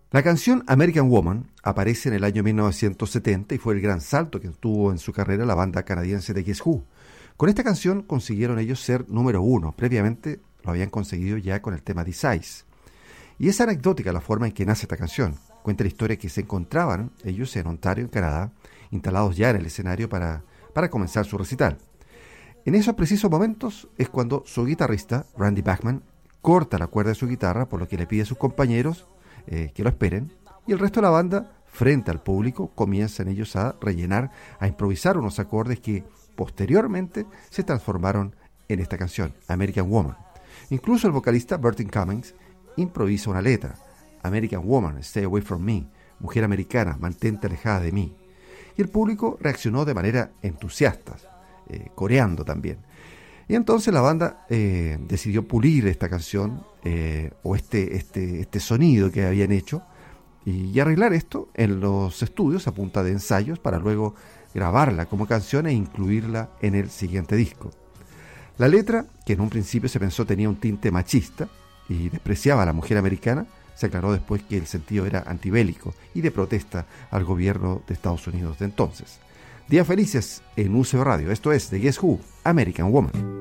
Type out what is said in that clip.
La canción American Woman aparece en el año 1970 y fue el gran salto que tuvo en su carrera la banda canadiense de Guess Who. Con esta canción consiguieron ellos ser número uno. Previamente lo habían conseguido ya con el tema This Eyes. Y es anecdótica la forma en que nace esta canción. Cuenta la historia que se encontraban ellos en Ontario, en Canadá, instalados ya en el escenario para comenzar su recital. En esos precisos momentos es cuando su guitarrista, Randy Bachman, corta la cuerda de su guitarra, por lo que le pide a sus compañeros que lo esperen, y el resto de la banda, frente al público, comienzan ellos a rellenar, a improvisar unos acordes que posteriormente se transformaron en esta canción, American Woman. Incluso el vocalista Burton Cummings improvisa una letra, American Woman, Stay Away From Me, mujer americana, mantente alejada de mí. Y el público reaccionó de manera entusiasta, coreando también. Y entonces la banda decidió pulir esta canción o este sonido que habían hecho y arreglar esto en los estudios a punta de ensayos para luego grabarla como canción e incluirla en el siguiente disco. La letra, que en un principio se pensó tenía un tinte machista y despreciaba a la mujer americana, se aclaró después que el sentido era antibélico y de protesta al gobierno de Estados Unidos de entonces. Días felices en UCB Radio. Esto es The Guess Who, American Woman.